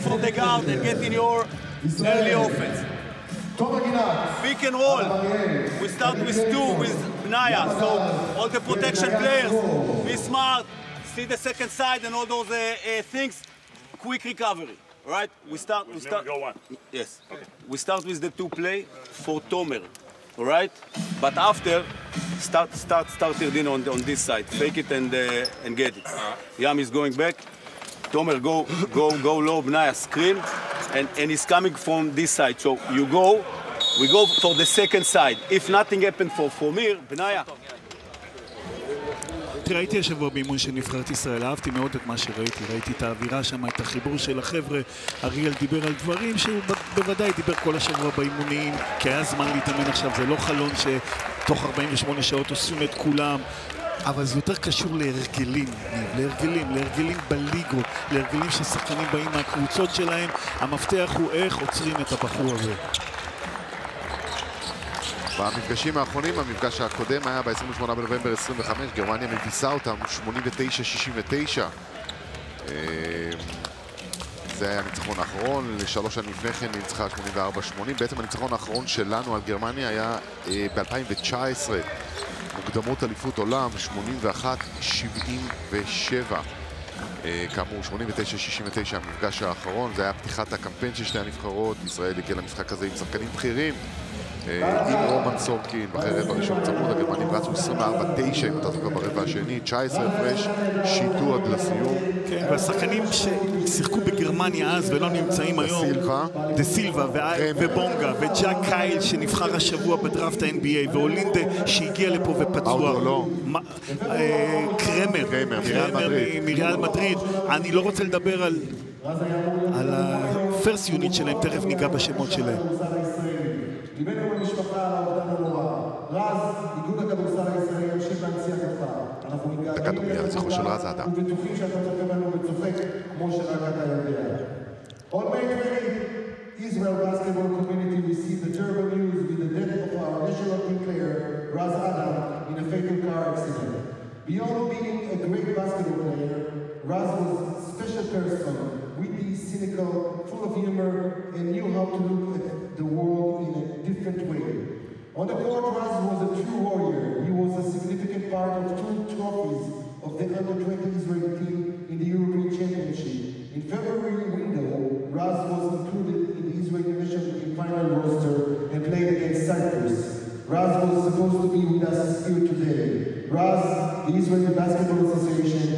from the guard and get in your early offense. Pick and roll. We start with two with Bnaya, so all the protection players, be smart, see the second side and all those things. Quick recovery, right? We start. Go one. Yes. Okay. We start with the two play for Tomer, all right? But after, start Erdin on this side. Fake it and get it. Yam is going back. Tomer go low. Bnaya screen, and he's coming from this side. So we go for the second side. If nothing happened for Mir, Bnaya. ראיתי השבוע באימון של נבחרת ישראל, אהבתי מאוד את מה שראיתי, ראיתי את האווירה שם, את החיבור של החבר'ה. אריאל דיבר על דברים שהוא בוודאי דיבר כל השבוע באימונים, כי היה זמן להתאמן עכשיו, זה לא חלון שתוך 48 שעות עושים את כולם, אבל זה יותר קשור להרגלים בליגות, להרגלים ששחקנים באים מהקבוצות שלהם. המפתח הוא איך עוצרים את הבחור הזה. במפגשים האחרונים, המפגש הקודם היה ב-28 בנובמבר 25, גרמניה מביסה אותם 89-69. זה היה הניצחון האחרון, לשלוש שנים לפני כן ניצחה 84-80. בעצם הניצחון האחרון שלנו על גרמניה היה ב-2019, מוקדמות אליפות עולם, 81-77. כאמור, 89-69 המפגש האחרון, זה היה פתיחת הקמפיין של שתי הנבחרות. ישראל הגיע למשחק הזה עם שחקנים בכירים, עם רומן סורקין. אחרי רבע ראשון צמוד, הגרמנים רצו 24-9 אם אתה זוכר ברבע השני, 19 הפרש, שיטו עד לסיום. כן, והשחקנים ששיחקו בגרמניה אז ולא נמצאים היום, דה סילבה ובונגה וג'אק קייל שנבחר השבוע בדראפט ה-NBA, ואולינדה שהגיע לפה ופצוע, קרמר מריאל מדריד. אני לא רוצה לדבר על הפרסט יוניט שלהם, תכף ניגע בשמות שלהם. ליבנו במשפחה על העבודה הנורא. רז, איגוד הכדורסל הישראלי ימשיך להנציח אותך. אנחנו מתגעגעים ובטוחים שאתה צוחק לנו וצוחק כמו שרק אתה יודע. On May 20, Israel basketball community received the terrible news with the death of our national team player, Raz Adam, in a fatal car accident. Beyond being a great basketball player, Raz was a special person, witty, cynical, full of humor, and knew how to look at the world in a different way. On the court, Raz was a true warrior. He was a significant part of two trophies of the under-20 Israeli team in the European Championship. In February window, Raz was included in the Israeli national team final roster and played against Cyprus. Raz was supposed to be with us here today. Raz, the Israeli Basketball Association